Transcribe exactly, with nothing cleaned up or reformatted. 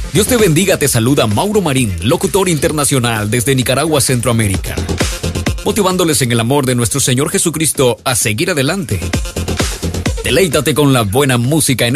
Dios te bendiga, te saluda Mauro Marín, locutor internacional desde Nicaragua, Centroamérica, motivándoles en el amor de nuestro Señor Jesucristo a seguir adelante. Deleítate con la buena música en